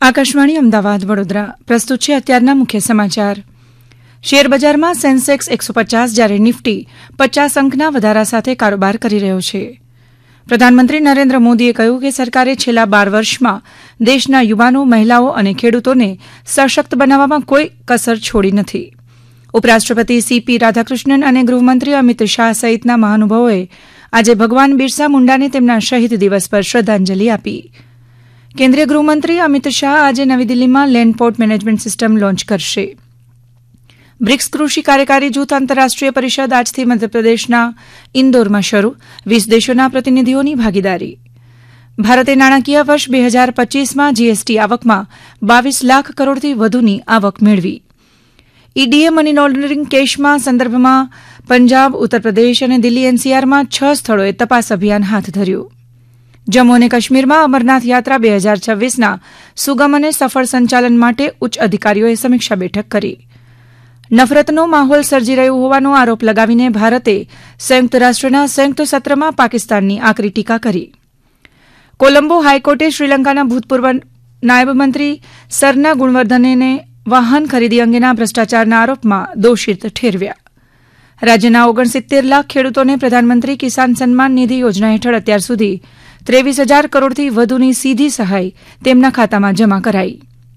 આકાશવાણી અમદાવાદ વડોદરા પ્રસ્તુત છે અત્યારના મુખ્ય સમાચાર. શેરબજારમાં સેન્સેક્સ 150 જ્યારે નિફ્ટી 50 અંકના વધારા સાથે કારોબાર કરી રહ્યો છે. પ્રધાનમંત્રી નરેન્દ્ર મોદીએ કહ્યું કે સરકારે છેલ્લા 12 વર્ષમાં દેશના યુવાનો, મહિલાઓ અને ખેડૂતોને સશક્ત બનાવવામાં કોઈ કસર છોડી નથી. ઉપરાષ્ટ્રપતિ CP રાધાકૃષ્ણન અને ગૃહમંત્રી અમિત શાહ સહિતના મહાનુભાવોએ આજે ભગવાન બિરસા મુંડાને તેમના શહીદ દિવસ પર શ્રદ્ધાંજલિ આપી. કેન્દ્રીય ગૃહમંત્રી અમિત શાહ આજે નવી દિલ્હીમાં land port management system launch કરશે. બ્રિક્સ કૃષિ કાર્યકારી જૂથ આંતરરાષ્ટ્રીય પરિષદ આજથી મધ્યપ્રદેશના ઇન્દોરમાં શરૂ, 20 દેશોના પ્રતિનિધિઓની ભાગીદારી. ભારતે નાણાકીય વર્ષ 2025માં GST આવકમાં 22 લાખ કરોડથી વધુની આવક મેળવી. ઈડીએ મની લોન્ડરિંગ કેસમાં સંદર્ભમાં પંજાબ, ઉત્તરપ્રદેશ અને દિલ્હી NCRમાં 6 સ્થળોએ તપાસ અભિયાન હાથ ધર્યું. જમ્મુ અને કાશ્મીરમાં અમરનાથ યાત્રા 2026ના સુગમ અને સફળ સંચાલન માટે ઉચ્ચ અધિકારીઓએ સમીક્ષા બેઠક કરી. નફરતનો માહોલ સર્જી રહ્યો હોવાનો આરોપ લગાવીને ભારતે સંયુક્ત રાષ્ટ્રના સંયુક્ત સત્રમાં પાકિસ્તાનની આકરી ટીકા કરી. કોલંબો હાઈકોર્ટે શ્રીલંકાના ભૂતપૂર્વ નાયબ મંત્રી સરના ગુણવર્ધનેને વાહન ખરીદી અંગેના ભ્રષ્ટાચારના આરોપમાં દોષિત ઠેરવ્યા. રાજ્યના 69 લાખ ખેડૂતોને પ્રધાનમંત્રી કિસાન સન્માન નિધિ યોજના હેઠળ અત્યાર સુધી 23,000 કરોડથી વધુની સીધી સહાય તેમના ખાતામાં જમા કરાઈ.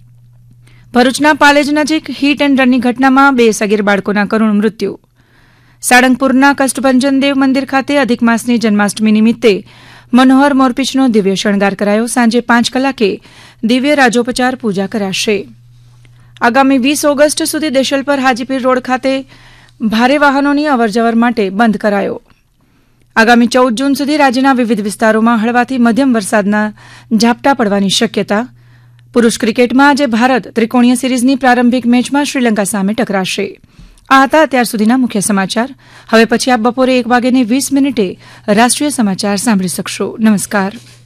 ભરૂચના પાલેજ નજીક હિટ એન્ડ રનની ઘટનામાં 2 સગીર બાળકોના કરુણ મૃત્યુ. સાળંગપુરના કષ્ટભંજન દેવ મંદિર ખાતે અધિક માસની જન્માષ્ટમી નિમિત્તે મનોહર મોરપીંછનો દિવ્ય શણગાર કરાયો. સાંજે 5 કલાકે દિવ્ય રાજોપચાર પૂજા કરાશે. આગામી 20 ઓગસ્ટ સુધી દેશલપર હાજીપીર રોડ ખાતે ભારે વાહનોની અવરજવર માટે બંધ કરાયો. આગામી 14 જૂન સુધી રાજ્યના વિવિધ વિસ્તારોમાં હળવાથી મધ્યમ વરસાદના ઝાપટા પડવાની શક્યતા. પુરૂષ ક્રિકેટમાં આજે ભારત ત્રિકોણીય સિરીઝની પ્રારંભિક મેચમાં શ્રીલંકા સામે ટકરાશે. આ હતા અત્યાર સુધીના મુખ્ય સમાચાર. હવે પછી આપ બપોરે 1:20 રાષ્ટ્રીય સમાચાર સાંભળી શકશો. નમસ્કાર.